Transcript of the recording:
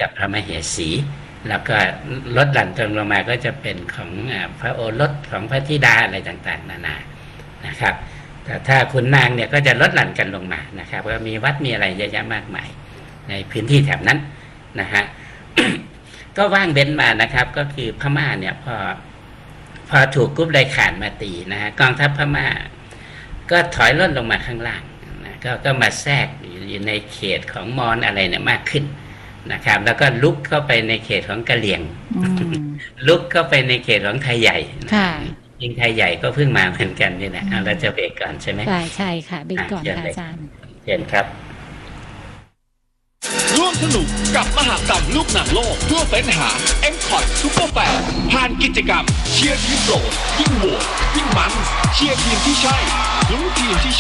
กับพระมเหสี แล้วก็ลดหลั่นลงมาก็จะเป็นของพระโอรสของพระธิดาอะไรต่างๆนานานะครับแต่ถ้าคุณนางเนี่ยก็จะลดหลั่นกันลงมานะครับก็มีวัดมีอะไรเยอะแยะมากมายในพื้นที่แถบนั้นนะฮะ ก็ว่างเว้นมานะครับก็คือพม่าเนี่ยพอถูกกุ๊ปไดข่านมาตีนะฮะกองทัพพม่าก็ถอยล่นลงมาข้างล่างนะก็มาแทรกอยู่ในเขตของมอญอะไรเนี่ยมากขึ้นนะครับแล้วก็ลุกเข้าไปในเขตของกะเหรี่ยงลุกเข้าไปในเขตของไทยใหญ่ยิงไทยใหญ่ก็เพิ่งมาเหมือนกันนี่แหละเราจะเบรกก่อนใช่ไหมใช่ค่ะเบรกก่อนค่ะอาจารย์เชิญครับร่วมสนุกกับมหกรรมลูกหนังโลกเพื่อเฟ้นหา M-Cot Super Fan ผ่านกิจกรรมเชียร์ทีมโปรดยิ่งโหวตยิ่งมันเชียร์ทีมที่ใช่ลุ้นทีมที่